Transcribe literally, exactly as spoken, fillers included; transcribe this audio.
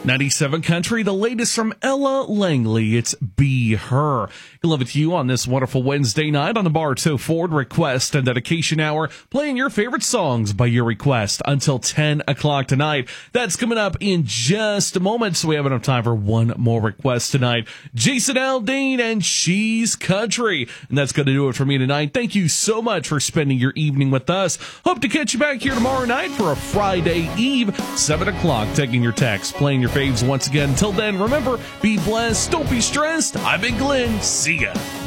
ninety-seven Country, the latest from Ella Langley. It's Be Her. I love it to you on this wonderful Wednesday night on the Bartow Ford Request and Dedication Hour, playing your favorite songs by your request until ten o'clock tonight. That's coming up in just a moment, so we have enough time for one more request tonight. Jason Aldean and She's Country. And that's going to do it for me tonight. Thank you so much for spending your evening with us. Hope to catch you back here tomorrow night for a Friday Eve, seven o'clock, taking your text, playing your faves once again. Until then, remember, be blessed, don't be stressed. I've been Glenn. See ya.